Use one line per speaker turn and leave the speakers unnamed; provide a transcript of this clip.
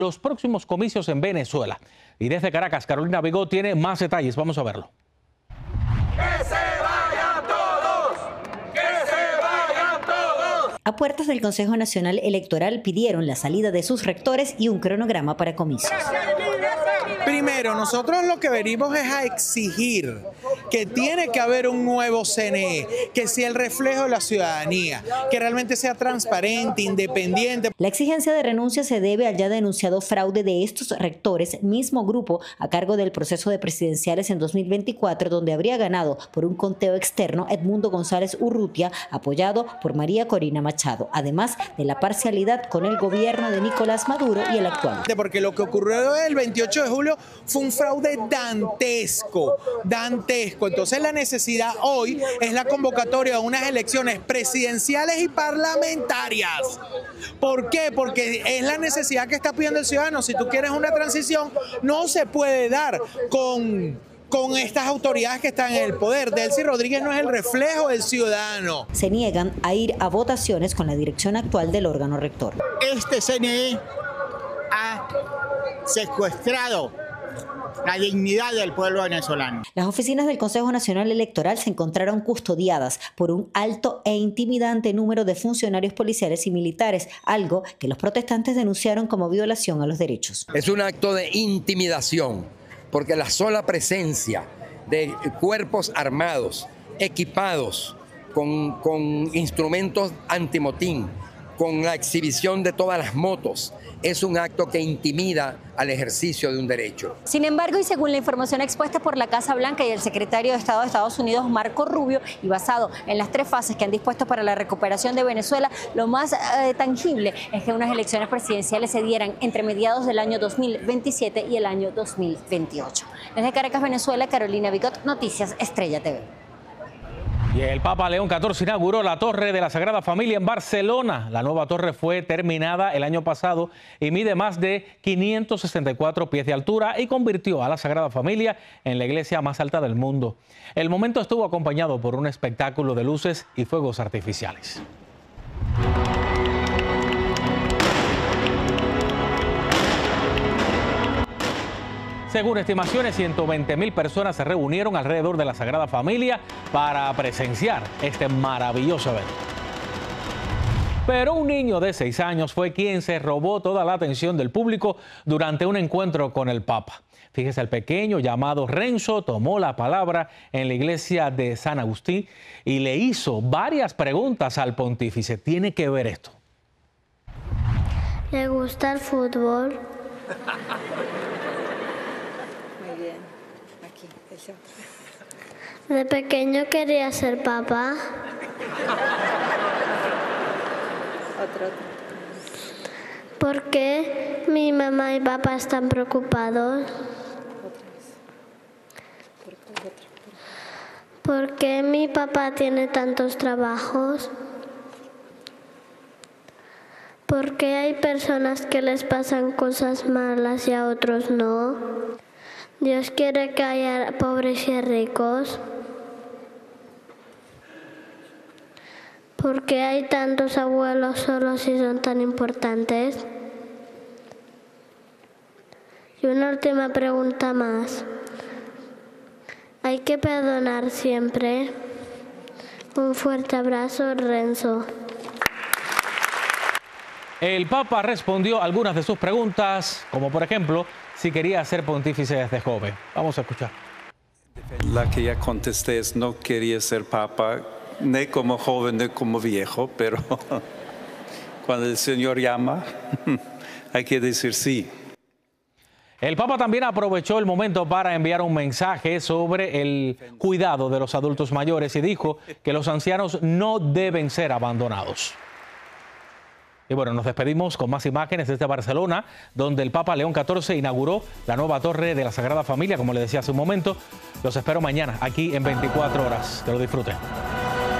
los próximos comicios en Venezuela. Y desde Caracas, Carolina Bigot tiene más detalles. Vamos a verlo.
¡Que se vayan todos! ¡Que se vayan todos!
A puertas del Consejo Nacional Electoral pidieron la salida de sus rectores y un cronograma para comicios.
Primero, nosotros lo que venimos es a exigir que tiene que haber un nuevo CNE, que sea el reflejo de la ciudadanía, que realmente sea transparente, independiente.
La exigencia de renuncia se debe al ya denunciado fraude de estos rectores, mismo grupo a cargo del proceso de presidenciales en 2024, donde habría ganado por un conteo externo Edmundo González Urrutia, apoyado por María Corina Machado, además de la parcialidad con el gobierno de Nicolás Maduro y el actual.
Porque lo que ocurrió el 28 de julio fue un fraude dantesco. Entonces la necesidad hoy es la convocatoria de unas elecciones presidenciales y parlamentarias. ¿Por qué? Porque es la necesidad que está pidiendo el ciudadano. Si tú quieres una transición, no se puede dar con estas autoridades que están en el poder. Delcy Rodríguez no es el reflejo del ciudadano.
Se niegan a ir a votaciones con la dirección actual del órgano rector.
Este CNE ha secuestrado la dignidad del pueblo venezolano.
Las oficinas del Consejo Nacional Electoral se encontraron custodiadas por un alto e intimidante número de funcionarios policiales y militares, algo que los protestantes denunciaron como violación a los derechos.
Es un acto de intimidación, porque la sola presencia de cuerpos armados, equipados con instrumentos antimotín, con la exhibición de todas las motos, es un acto que intimida al ejercicio de un derecho.
Sin embargo, y según la información expuesta por la Casa Blanca y el secretario de Estado de Estados Unidos, Marco Rubio, y basado en las 3 fases que han dispuesto para la recuperación de Venezuela, lo más tangible es que unas elecciones presidenciales se dieran entre mediados del año 2027 y el año 2028. Desde Caracas, Venezuela, Carolina Bigot, Noticias Estrella TV.
Y el Papa León XIV inauguró la Torre de la Sagrada Familia en Barcelona. La nueva torre fue terminada el año pasado y mide más de 564 pies de altura y convirtió a la Sagrada Familia en la iglesia más alta del mundo. El momento estuvo acompañado por un espectáculo de luces y fuegos artificiales. Según estimaciones, 120.000 personas se reunieron alrededor de la Sagrada Familia para presenciar este maravilloso evento. Pero un niño de 6 años fue quien se robó toda la atención del público durante un encuentro con el Papa. Fíjese, el pequeño llamado Renzo tomó la palabra en la iglesia de San Agustín y le hizo varias preguntas al pontífice. Tiene que ver esto.
¿Le gusta el fútbol? De pequeño quería ser papá. ¿Por qué mi mamá y papá están preocupados? ¿Por qué mi papá tiene tantos trabajos? ¿Por qué hay personas que les pasan cosas malas y a otros no? Dios quiere que haya pobres y ricos. ¿Por qué hay tantos abuelos solos y son tan importantes? Y una última pregunta más. ¿Hay que perdonar siempre? Un fuerte abrazo, Renzo.
El Papa respondió algunas de sus preguntas, como por ejemplo, si quería ser pontífice desde joven. Vamos a escuchar.
La que ya contesté es no quería ser papa, ni como joven ni como viejo, pero cuando el Señor llama, hay que decir sí.
El Papa también aprovechó el momento para enviar un mensaje sobre el cuidado de los adultos mayores y dijo que los ancianos no deben ser abandonados. Y bueno, nos despedimos con más imágenes desde Barcelona, donde el Papa León XIV inauguró la nueva Torre de la Sagrada Familia, como le decía hace un momento. Los espero mañana aquí en 24 horas. Que lo disfruten.